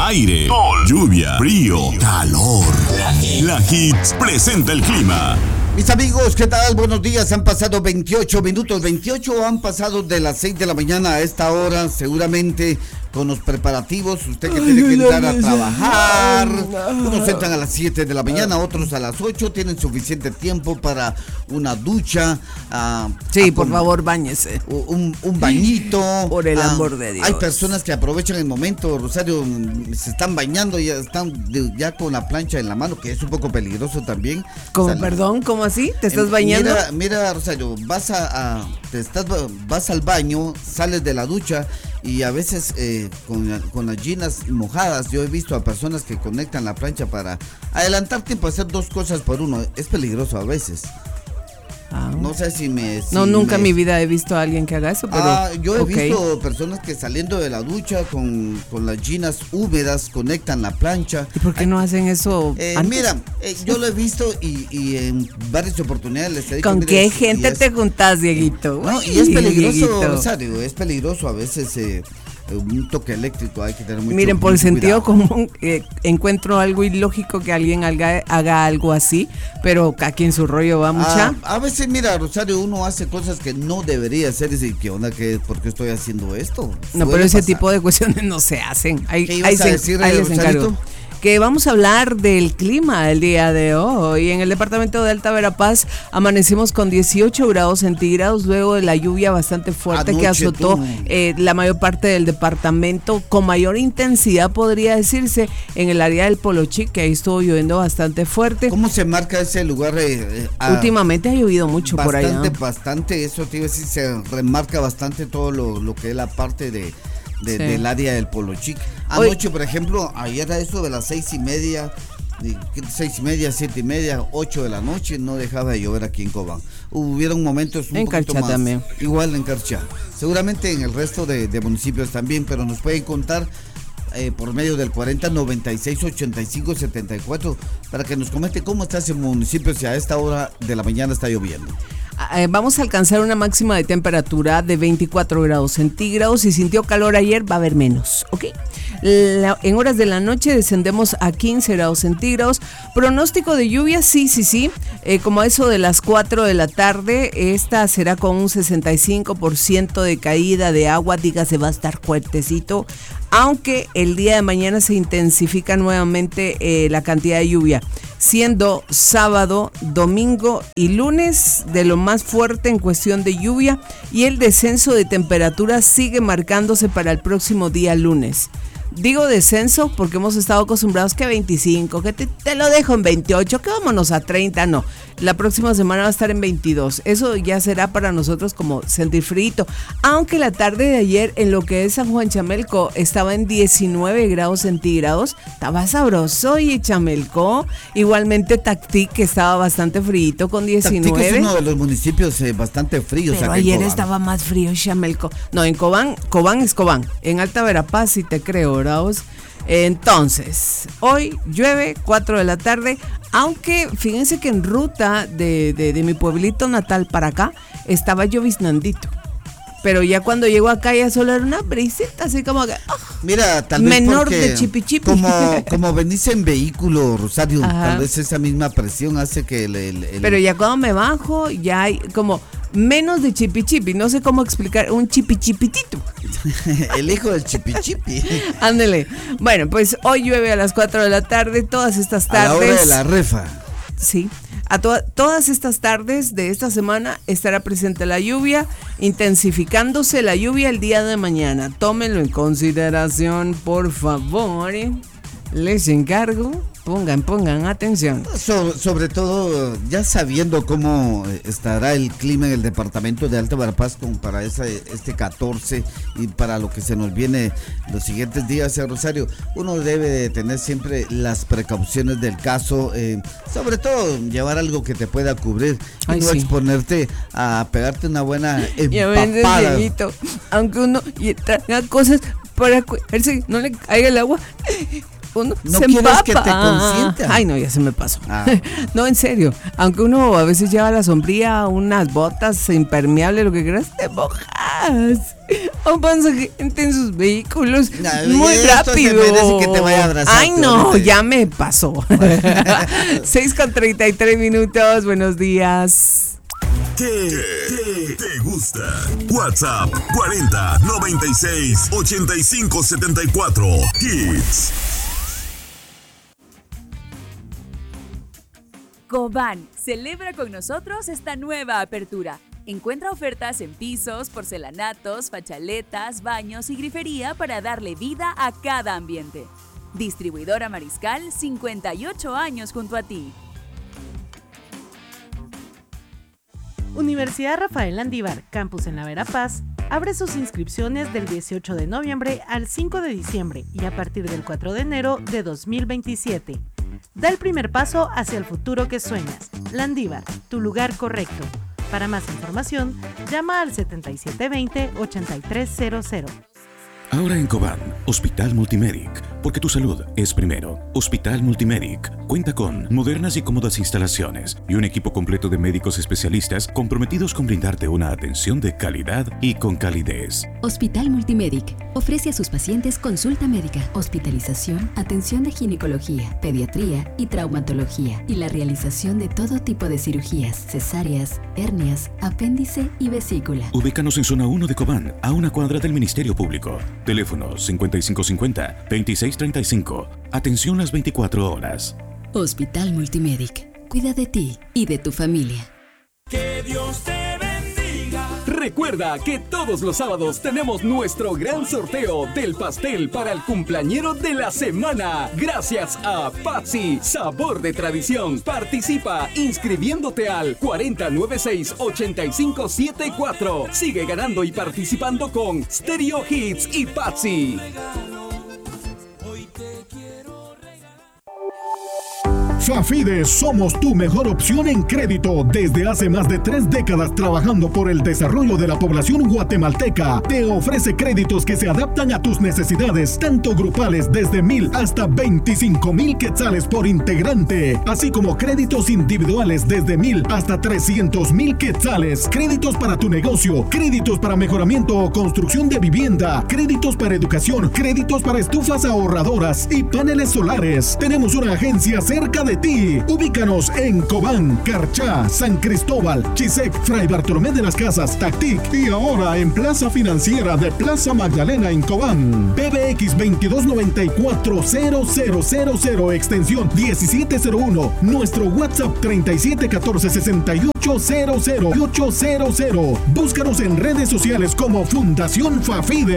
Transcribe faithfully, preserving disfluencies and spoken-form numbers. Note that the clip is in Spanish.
aire, sol, lluvia, frío, calor. La Hits presenta el clima. Mis amigos, ¿qué tal? Buenos días. Han pasado veintiocho minutos, veintiocho han pasado de las seis de la mañana a esta hora, seguramente con los preparativos. Usted que tiene que entrar a trabajar. Unos entran a las siete de la mañana, otros a las ocho. Tienen suficiente tiempo para una ducha. Uh, sí, por favor, báñese. Un, un bañito. Por el amor uh, de Dios. Hay personas que aprovechan el momento, Rosario, se están bañando y ya están ya con la plancha en la mano, que es un poco peligroso también. ¿Cómo, Sal- perdón? ¿Cómo así? ¿Te estás bañando? Mira, mira, Rosario, vas a, a te estás, vas al baño, sales de la ducha y a veces eh, con, con las ginas mojadas, yo he visto a personas que conectan la plancha para adelantar tiempo, hacer dos cosas por uno. Es peligroso a veces. Ah. No sé si me... Si no, nunca me... en mi vida he visto a alguien que haga eso, pero... Ah, yo he okay. visto personas que saliendo de la ducha con, con las ginas húmedas conectan la plancha. ¿Y por qué Ay, no hacen eso eh, antes? Mira, eh, yo lo he visto y, y en varias oportunidades les he dicho... ¿Con mira, qué es, gente es, te juntás, Dieguito? No, y es peligroso, Dieguito. Rosario, es peligroso a veces... Eh, un toque eléctrico, hay que tener mucho Miren, por el sentido cuidado. común, eh, encuentro algo ilógico que alguien haga, haga algo así, pero aquí en su rollo va mucha. Ah, a veces, mira, Rosario, uno hace cosas que no debería hacer y dice, ¿qué onda? ¿Qué, ¿Por qué estoy haciendo esto? No, pero ese pasar. tipo de cuestiones no se hacen. Ahí, ¿Qué ibas ahí a se, decir, ahí les Rosarito? encargo. Que vamos a hablar del clima el día de hoy. En el departamento de Alta Verapaz amanecimos con dieciocho grados centígrados luego de la lluvia bastante fuerte Anoche, que azotó eh, la mayor parte del departamento, con mayor intensidad podría decirse en el área del Polo Chic, que ahí estuvo lloviendo bastante fuerte. ¿Cómo se marca ese lugar? Eh, ah, Últimamente ha llovido mucho bastante, por allá. Bastante, bastante, eso te iba a decir, se remarca bastante todo lo, lo que es la parte de... De, sí. del área del Polo Chic. Anoche, Hoy, por ejemplo, ayer a eso de las seis y media, seis y media, siete y media, ocho de la noche, no dejaba de llover aquí en Cobán. Hubieron momentos un en poquito Carchá más, también. Igual en Carchá. Seguramente en el resto de, de municipios también, pero nos pueden contar eh, por medio del cuarenta noventa y seis ochenta y cinco setenta y cuatro para que nos comente cómo está ese municipio si a esta hora de la mañana está lloviendo. Eh, vamos a alcanzar una máxima de temperatura de veinticuatro grados centígrados. Si sintió calor ayer, va a haber menos, ¿ok? La, en horas de la noche descendemos a quince grados centígrados. Pronóstico de lluvia, sí, sí, sí. Eh, como a eso de las cuatro de la tarde, esta será con un sesenta y cinco por ciento de caída de agua. Dígase, va a estar fuertecito. Aunque el día de mañana se intensifica nuevamente eh, la cantidad de lluvia, siendo sábado, domingo y lunes de lo más fuerte en cuestión de lluvia, y el descenso de temperatura sigue marcándose para el próximo día lunes. Digo descenso porque hemos estado acostumbrados que veinticinco, que te, te lo dejo en veintiocho, que vámonos a treinta, no. La próxima semana va a estar en veintidós. Eso ya será para nosotros como sentir frío. Aunque la tarde de ayer en lo que es San Juan Chamelco estaba en diecinueve grados centígrados. Estaba sabroso y Chamelco. Igualmente Tactic, que estaba bastante frío con diecinueve. Tactic es uno de los municipios eh, bastante fríos. Pero ayer estaba más frío Chamelco. No, en Cobán, Cobán es Cobán. En Alta Verapaz sí te creo, Raos. Entonces, hoy llueve cuatro de la tarde, aunque fíjense que en ruta de, de, de mi pueblito natal para acá estaba lloviznandito. Pero ya cuando llego acá ya solo era una brisita, así como que oh, mira, tal vez menor de chipi chipi. Como, como venís en vehículo, Rosario, Ajá. tal vez esa misma presión hace que el, el, el... Pero ya cuando me bajo ya hay como menos de chipi chipi, no sé cómo explicar, un chipi chipitito. El hijo del chipi chipi. Ándele. Bueno, pues hoy llueve a las cuatro de la tarde, todas estas tardes. A la hora de la refa. Sí, a to- todas estas tardes de esta semana estará presente la lluvia, intensificándose la lluvia el día de mañana. Tómenlo en consideración, por favor. Les encargo, pongan, pongan atención. So, sobre todo, ya sabiendo cómo estará el clima en el departamento de Alta Verapaz con para esa, este catorce y para lo que se nos viene los siguientes días, eh, Rosario, uno debe de tener siempre las precauciones del caso, eh, sobre todo llevar algo que te pueda cubrir y Ay, no sí. exponerte a pegarte una buena empapada. Veces, aunque uno traiga cosas para cuidarse, no le caiga el agua. Uno no se quieres empapa. que te consienta. Ay, no, ya se me pasó. Ah. No, en serio. Aunque uno a veces lleva la sombría, unas botas impermeables, lo que quieras, te mojas. días. Avanza gente en sus vehículos No, muy esto se rápido. merece que te vaya a abrazar, Ay, no, ahorita. ya me pasó. seis con treinta y tres minutos. Buenos días. ¿Qué, qué te gusta? WhatsApp cuarenta noventa y seis ochenta y cinco setenta y cuatro Hits. Coban celebra con nosotros esta nueva apertura. Encuentra ofertas en pisos, porcelanatos, fachaletas, baños y grifería para darle vida a cada ambiente. Distribuidora Mariscal, cincuenta y ocho años junto a ti. Universidad Rafael Landívar, campus en la Verapaz, abre sus inscripciones del dieciocho de noviembre al cinco de diciembre y a partir del cuatro de enero de dos mil veintisiete. Da el primer paso hacia el futuro que sueñas. Landívar, tu lugar correcto. Para más información, llama al setenta y siete veinte ochenta y tres cero cero. Ahora en Cobán, Hospital Multimedic, porque tu salud es primero. Hospital Multimedic cuenta con modernas y cómodas instalaciones y un equipo completo de médicos especialistas comprometidos con brindarte una atención de calidad y con calidez. Hospital Multimedic ofrece a sus pacientes consulta médica, hospitalización, atención de ginecología, pediatría y traumatología y la realización de todo tipo de cirugías, cesáreas, hernias, apéndice y vesícula. Ubícanos en zona uno de Cobán, a una cuadra del Ministerio Público. Teléfono cincuenta y cinco cincuenta veintiséis treinta y cinco. Atención las veinticuatro horas. Hospital Multimedic. Cuida de ti y de tu familia. Que Dios te bendiga. Recuerda que todos los sábados tenemos nuestro gran sorteo del pastel para el cumpleañero de la semana. Gracias a Patsy, sabor de tradición. Participa inscribiéndote al cuarenta noventa y seis ochenta y cinco setenta y cuatro. Sigue ganando y participando con Stereo Hits y Patsy. Fafide, somos tu mejor opción en crédito. Desde hace más de tres décadas trabajando por el desarrollo de la población guatemalteca. Te ofrece créditos que se adaptan a tus necesidades, tanto grupales desde mil hasta veinticinco mil quetzales por integrante, así como créditos individuales desde mil hasta trescientos mil quetzales. Créditos para tu negocio, créditos para mejoramiento o construcción de vivienda, créditos para educación, créditos para estufas ahorradoras y paneles solares. Tenemos una agencia cerca de ti. Ubícanos en Cobán, Carchá, San Cristóbal, Chisec, Fray Bartolomé de las Casas, Tactic y ahora en Plaza Financiera de Plaza Magdalena en Cobán. P B X veintidós noventa y cuatro cero cero cero cero extensión diecisiete cero uno. Nuestro WhatsApp treinta y siete catorce sesenta y ocho cero cero ocho cero cero. Búscanos en redes sociales como Fundación Fafide.